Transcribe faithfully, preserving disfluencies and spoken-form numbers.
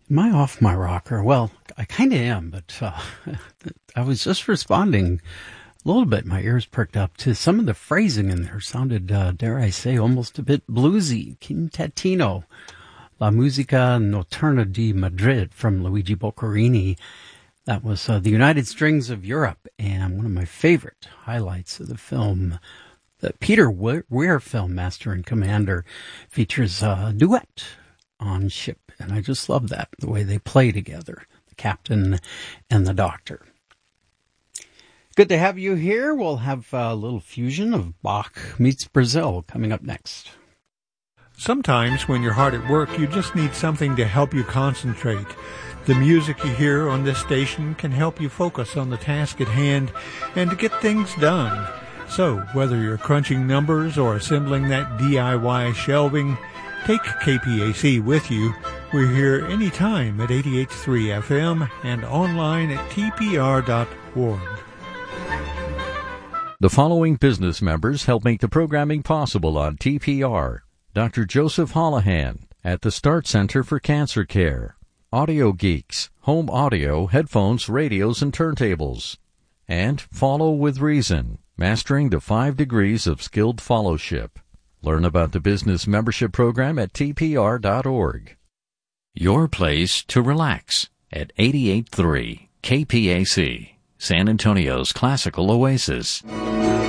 Am I off my rocker? Well, I kind of am, but uh, I was just responding a little bit. My ears perked up to some of the phrasing in there. Sounded, uh, dare I say, almost a bit bluesy. Quintetino, La Musica Notturna di Madrid from Luigi Boccherini. That was uh, the United Strings of Europe, and one of my favorite highlights of the film. The Peter Weir film, Master and Commander, features a duet on ship. And I just love that, the way they play together, the captain and the doctor. Good to have you here. We'll have a little fusion of Bach meets Brazil coming up next. Sometimes when you're hard at work, you just need something to help you concentrate. The music you hear on this station can help you focus on the task at hand and to get things done. So, whether you're crunching numbers or assembling that D I Y shelving, take K P A C with you. We're here anytime at eighty-eight point three F M and online at T P R dot org. The following business members help make the programming possible on T P R. Doctor Joseph Holohan at the Start Center for Cancer Care. Audio Geeks, home audio, headphones, radios, and turntables. And Follow with Reason, mastering the five degrees of skilled followship. Learn about the business membership program at T P R dot org. Your place to relax at eighty-eight point three K P A C, San Antonio's classical oasis.